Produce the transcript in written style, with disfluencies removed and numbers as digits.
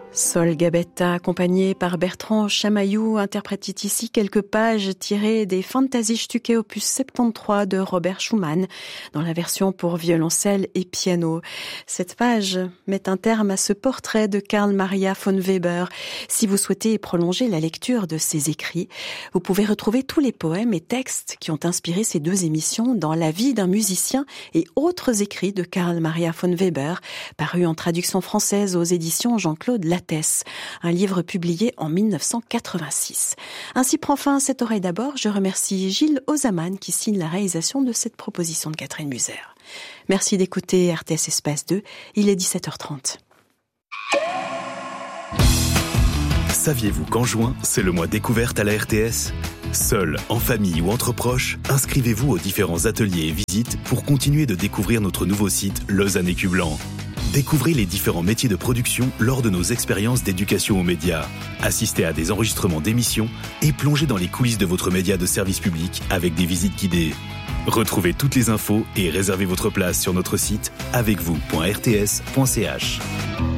Sol Gabetta, accompagné par Bertrand Chamaillou, interprète ici quelques pages tirées des Fantasiestücke opus 73 de Robert Schumann, dans la version pour violoncelle et piano. Cette page met un terme à ce portrait de Carl Maria von Weber. Si vous souhaitez prolonger la lecture de ses écrits, vous pouvez retrouver tous les poèmes et textes qui ont inspiré ces deux émissions dans La vie d'un musicien et autres écrits de Carl Maria von Weber, parus en traduction française aux éditions Jean-Claude Lattès, un livre publié en 1986. Ainsi prend fin cette oreille d'abord. Je remercie Gilles Ozaman qui signe la réalisation de cette proposition de Catherine Muser. Merci d'écouter RTS Espace 2, il est 17h30. Saviez-vous qu'en juin, c'est le mois découverte à la RTS ? Seul, en famille ou entre proches, inscrivez-vous aux différents ateliers et visites pour continuer de découvrir notre nouveau site Lausanne Écu Blanc. Découvrez les différents métiers de production lors de nos expériences d'éducation aux médias. Assistez à des enregistrements d'émissions et plongez dans les coulisses de votre média de service public avec des visites guidées. Retrouvez toutes les infos et réservez votre place sur notre site avecvous.rts.ch.